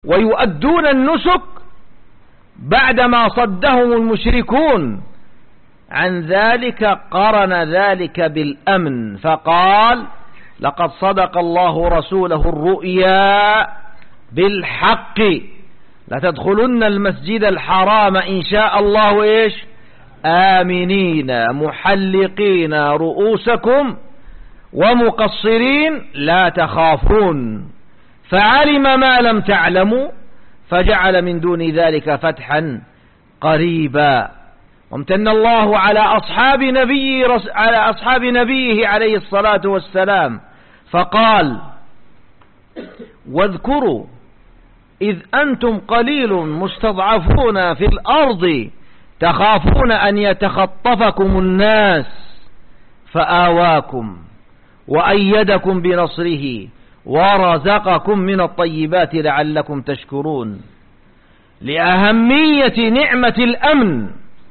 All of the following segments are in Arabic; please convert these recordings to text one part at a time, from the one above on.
ويؤدون النسك بعدما صدهم المشركون عن ذلك، قرن ذلك بالأمن فقال: لقد صدق الله رسوله الرؤيا بالحق لتدخلن المسجد الحرام إن شاء الله إيش آمنين محلقين رؤوسكم ومقصرين لا تخافون، فعلم ما لم تعلموا فجعل من دون ذلك فتحا قريبا. وامتن الله على أصحاب نبيه عليه الصلاة والسلام فقال: واذكروا إذ أنتم قليل مستضعفون في الأرض تخافون أن يتخطفكم الناس فآواكم وأيدكم بنصره ورزقكم من الطيبات لعلكم تشكرون. لأهمية نعمة الأمن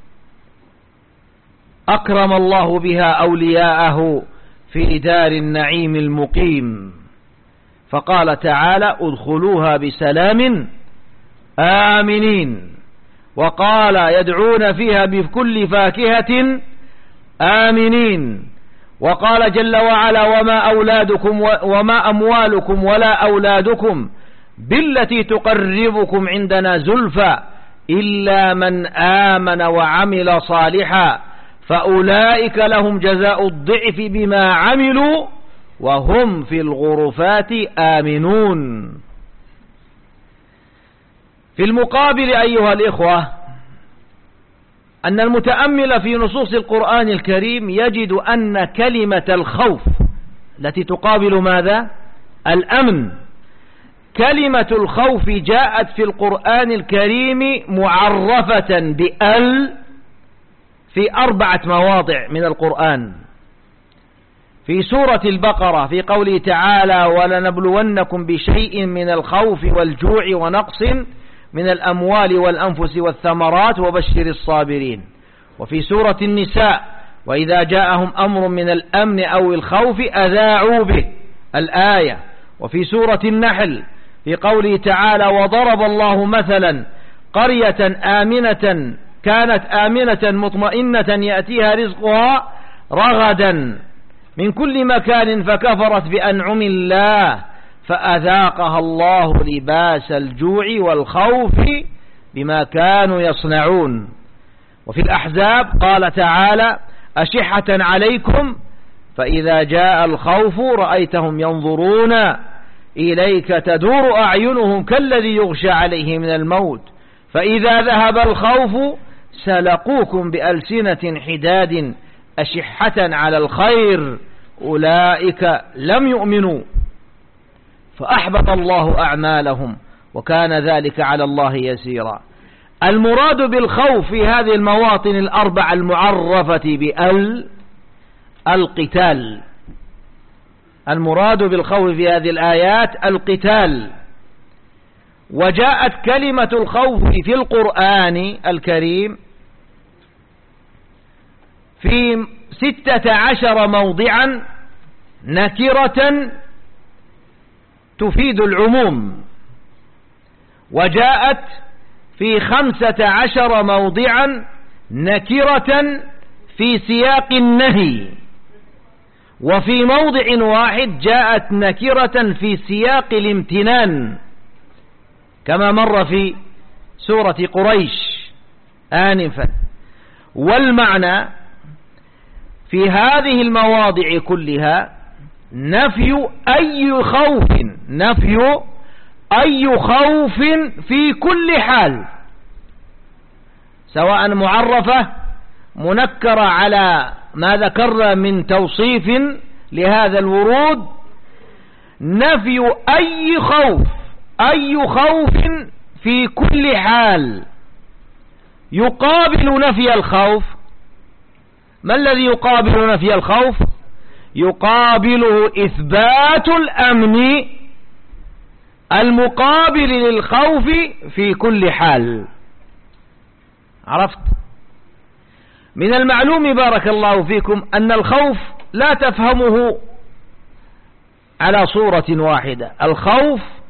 أكرم الله بها أولياءه في دار النعيم المقيم، فقال تعالى: ادخلوها بسلام آمنين. وقال: يدعون فيها بكل فاكهة آمنين. وقال جل وعلا: وما أموالكم ولا أولادكم بالتي تقربكم عندنا زلفى إلا من آمن وعمل صالحا فأولئك لهم جزاء الضعف بما عملوا وهم في الغرفات آمنون. في المقابل أيها الإخوة، أن المتأمل في نصوص القرآن الكريم يجد أن كلمة الخوف التي تقابل ماذا؟ الأمن. كلمة الخوف جاءت في القرآن الكريم معرفة بأل في 4 مواضع من القرآن. في سورة البقرة في قوله تعالى: ولنبلونكم بشيء من الخوف والجوع ونقص من الأموال والأنفس والثمرات وبشر الصابرين. وفي سورة النساء: وإذا جاءهم أمر من الأمن أو الخوف أذاعوا به الآية. وفي سورة النحل في قوله تعالى: وضرب الله مثلا قرية آمنة كانت آمنة مطمئنة يأتيها رزقها رغدا من كل مكان فكفرت بأنعم الله فأذاقها الله لباس الجوع والخوف بما كانوا يصنعون. وفي الأحزاب قال تعالى: أشحة عليكم فإذا جاء الخوف رأيتهم ينظرون إليك تدور أعينهم كالذي يغشى عليه من الموت فإذا ذهب الخوف سلقوكم بألسنة حداد أشحة على الخير أولئك لم يؤمنوا فأحبط الله أعمالهم وكان ذلك على الله يسيرا. المراد بالخوف في هذه المواطن 4 المعرفة بأل القتال. المراد بالخوف في هذه الآيات القتال. وجاءت كلمة الخوف في القرآن الكريم في 16 موضعا نكرة تفيد العموم، وجاءت في 15 موضعا نكرة في سياق النهي، وفي موضع واحد جاءت نكرة في سياق الامتنان كما مر في سورة قريش آنفا. والمعنى في هذه المواضع كلها نفي أي خوف في كل حال، سواء معرفة منكرة على ما ذكرنا من توصيف لهذا الورود، نفي أي خوف في كل حال يقابل نفي الخوف. ما الذي يقابل نفي الخوف؟ يقابله إثبات الأمن المقابل للخوف في كل حال. عرفت؟ من المعلوم بارك الله فيكم أن الخوف لا تفهمه على صورة واحدة. الخوف